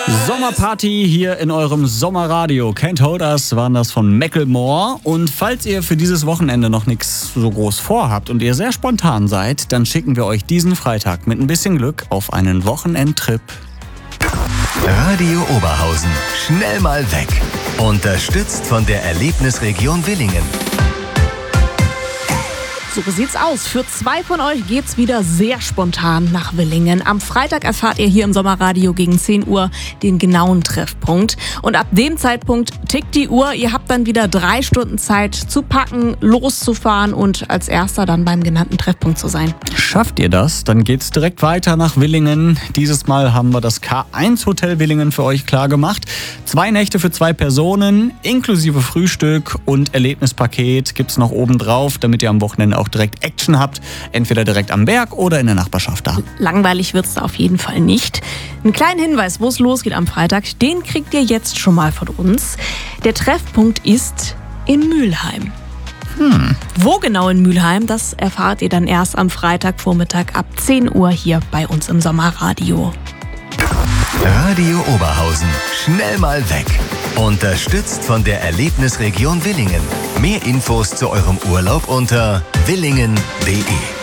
Sommerparty hier in eurem Sommerradio. Can't Hold Us waren das von Macklemore. Und falls ihr für dieses Wochenende noch nichts so groß vorhabt und ihr sehr spontan seid, dann schicken wir euch diesen Freitag mit ein bisschen Glück auf einen Wochenendtrip. Radio Oberhausen. Schnell mal weg. Unterstützt von der Erlebnisregion Willingen. So sieht's aus. Für 2 von euch geht's wieder sehr spontan nach Willingen. Am Freitag erfahrt ihr hier im Sommerradio gegen 10 Uhr den genauen Treffpunkt. Und ab dem Zeitpunkt tickt die Uhr. Ihr habt dann wieder 3 Stunden Zeit zu packen, loszufahren und als Erster dann beim genannten Treffpunkt zu sein. Schafft ihr das? Dann geht's direkt weiter nach Willingen. Dieses Mal haben wir das K1 Hotel Willingen für euch klar gemacht. 2 Nächte für 2 Personen, inklusive Frühstück und Erlebnispaket gibt's noch oben drauf, damit ihr am Wochenende auch direkt Action habt, entweder direkt am Berg oder in der Nachbarschaft da. Langweilig wird's da auf jeden Fall nicht. Einen kleinen Hinweis, wo es losgeht am Freitag, den kriegt ihr jetzt schon mal von uns. Der Treffpunkt ist in Mülheim. Wo genau in Mülheim, das erfahrt ihr dann erst am Freitagvormittag ab 10 Uhr hier bei uns im Sommerradio. Radio Oberhausen. Schnell mal weg. Unterstützt von der Erlebnisregion Willingen. Mehr Infos zu eurem Urlaub unter willingen.de.